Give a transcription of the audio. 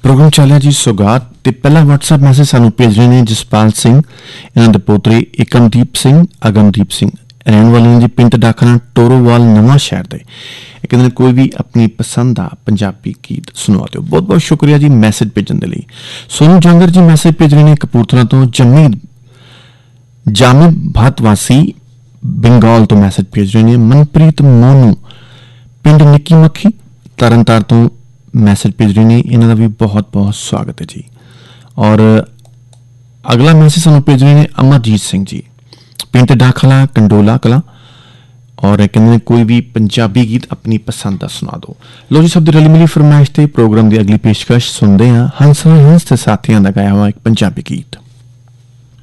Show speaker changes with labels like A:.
A: Programme चलिया जी सौगात ते पहला WhatsApp मैसेज सानू भेज रहे हैं जसपाल सिंह, इन्हां दे पोतरे अगमदीप सिंह रहने वाले जी पिंड डाखना टोरोवाल नवां शहर दे। कहते कोई भी अपनी पसंद का पंजाबी गीत सुनवा दो। बहुत बहुत शुक्रिया जी मैसेज भेजने के लिए। सोनू जांगर जी मैसेज भेज रहे हैं कपूरथला तो। जामिद भातवासी बंगाल तो मैसेज भेज रहे हैं। मनप्रीत मोनू पिंड निक्की मक्खी तरनतार तो मैसेज भेज रहे हैं। इन्हों का भी बहुत बहुत स्वागत है जी। और अगला मैसेज सानू भेज रहे हैं अमरजीत सिंह जी पिंड डाखला कंडोला कला और कहते कोई भी पंजाबी गीत अपनी पसंद का सुना दो। लो जी सब रली मिली फरमाइश ते प्रोग्राम की अगली पेशकश सुनते हैं हंस हंस ते साथियों का गाया हुआ एक पंजाबी गीत।